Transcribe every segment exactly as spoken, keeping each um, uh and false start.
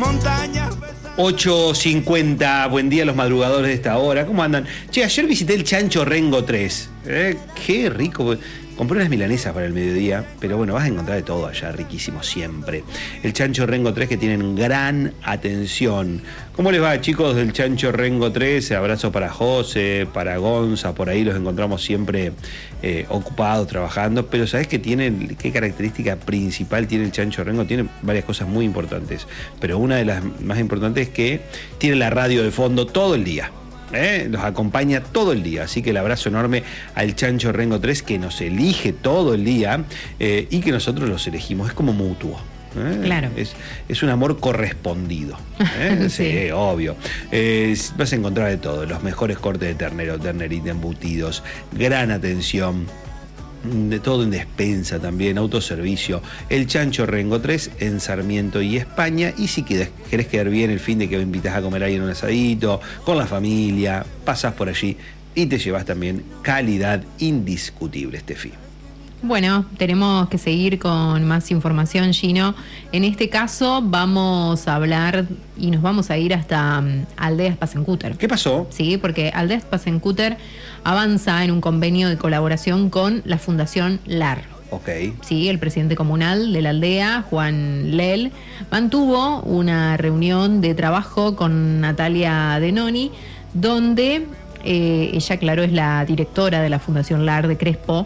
montañas. ocho cincuenta, buen día a los madrugadores de esta hora. ¿Cómo andan? Che, ayer visité el Chancho Rengo tres. Eh, qué rico. Compré unas milanesas para el mediodía, pero bueno, vas a encontrar de todo allá, riquísimo siempre. El Chancho Rengo tres, que tienen gran atención. ¿Cómo les va, chicos del Chancho Rengo tres? Abrazo para José, para Gonza, por ahí los encontramos siempre eh, ocupados, trabajando. Pero ¿sabés qué tiene? ¿Qué característica principal tiene el Chancho Rengo? Tiene varias cosas muy importantes, pero una de las más importantes es que tiene la radio de fondo todo el día. ¿Eh? Los acompaña todo el día, así que el abrazo enorme al Chancho Rengo tres, que nos elige todo el día eh, y que nosotros los elegimos, es como mutuo. ¿Eh? Claro. Es, es un amor correspondido. ¿Eh? Sí, sí, obvio. Eh, vas a encontrar de todo, los mejores cortes de ternero, ternerita, embutidos, gran atención. De todo en despensa también, autoservicio. El Chancho Rengo tres en Sarmiento y España. Y si querés, querés quedar bien el fin de que me invitas a comer ahí en un asadito, con la familia, pasás por allí y te llevas también calidad indiscutible este fin. Bueno, tenemos que seguir con más información, Gino. En este caso vamos a hablar y nos vamos a ir hasta um, Aldea Spasencúter. ¿Qué pasó? Sí, porque Aldea Spasencúter avanza en un convenio de colaboración con la Fundación L A R. Ok. Sí, el presidente comunal de la aldea, Juan Lel, mantuvo una reunión de trabajo con Natalia Denoni, donde eh, ella, claro, es la directora de la Fundación L A R de Crespo.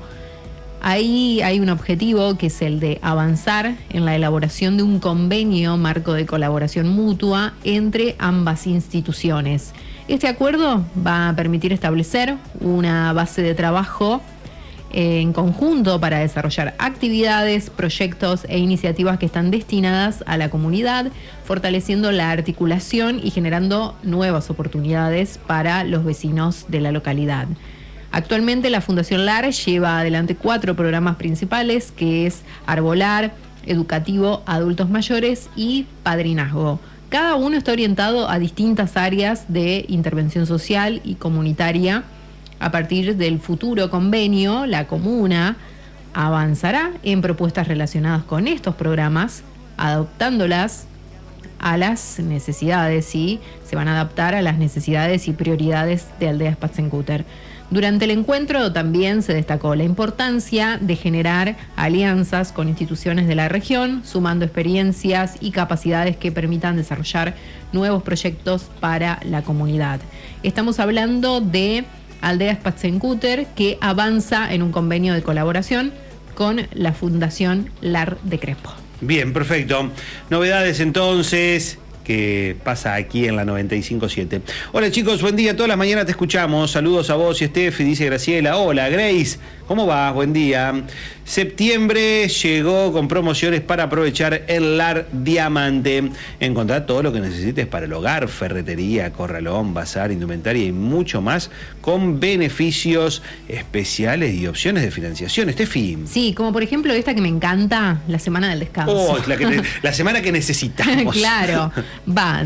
Ahí hay un objetivo que es el de avanzar en la elaboración de un convenio marco de colaboración mutua entre ambas instituciones. Este acuerdo va a permitir establecer una base de trabajo eh, en conjunto para desarrollar actividades, proyectos e iniciativas que están destinadas a la comunidad, fortaleciendo la articulación y generando nuevas oportunidades para los vecinos de la localidad. Actualmente la Fundación L A R lleva adelante cuatro programas principales, que es Arbolar, Educativo, Adultos Mayores y Padrinazgo. Cada uno está orientado a distintas áreas de intervención social y comunitaria. A partir del futuro convenio, la comuna avanzará en propuestas relacionadas con estos programas, adoptándolas a las necesidades, y se van a adaptar a las necesidades y prioridades de Aldea Spasencúter. Durante el encuentro también se destacó la importancia de generar alianzas con instituciones de la región, sumando experiencias y capacidades que permitan desarrollar nuevos proyectos para la comunidad. Estamos hablando de Aldea Spasencúter, que avanza en un convenio de colaboración con la Fundación L A R de Crespo. Bien, perfecto. Novedades entonces, que pasa aquí en la noventa y cinco punto siete. Hola chicos, buen día, todas las mañanas te escuchamos. Saludos a vos y Steffi, dice Graciela. Hola Grace, ¿cómo vas? Buen día. Septiembre llegó con promociones para aprovechar el L A R Diamante. Encontrá todo lo que necesites para el hogar, ferretería, corralón, bazar, indumentaria y mucho más, con beneficios especiales y opciones de financiación. Steffi. Sí, como por ejemplo esta que me encanta, la semana del descanso. Oh, la, que, la semana que necesitamos. Claro, va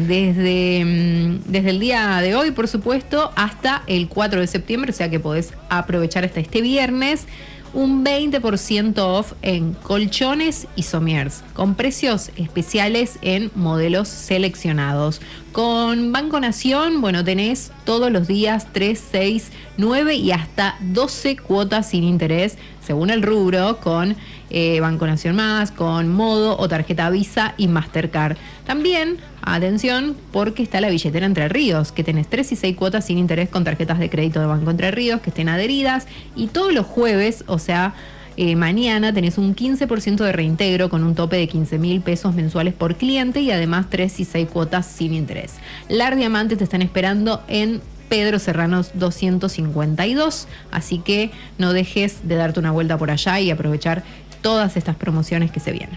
desde, desde el día de hoy, por supuesto, hasta el cuatro de septiembre, o sea que podés aprovechar hasta este viernes un veinte por ciento off en colchones y somiers, con precios especiales en modelos seleccionados. Con Banco Nación, bueno, tenés todos los días tres, seis, nueve y hasta doce cuotas sin interés, según el rubro, con eh, Banco Nación Más, con Modo o tarjeta Visa y Mastercard. También, atención, porque está la billetera Entre Ríos, que tenés tres y seis cuotas sin interés con tarjetas de crédito de Banco Entre Ríos que estén adheridas, y todos los jueves, o sea, eh, mañana tenés un quince por ciento de reintegro con un tope de quince mil pesos mensuales por cliente y además tres y seis cuotas sin interés. L A R Diamante te están esperando en Pedro Serranos doscientos cincuenta y dos, así que no dejes de darte una vuelta por allá y aprovechar todas estas promociones que se vienen.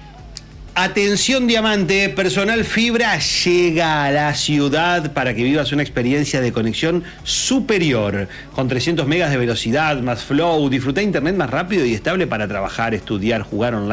Atención Diamante, personal fibra llega a la ciudad para que vivas una experiencia de conexión superior. Con trescientos megas de velocidad, más flow, disfruta internet más rápido y estable para trabajar, estudiar, jugar online.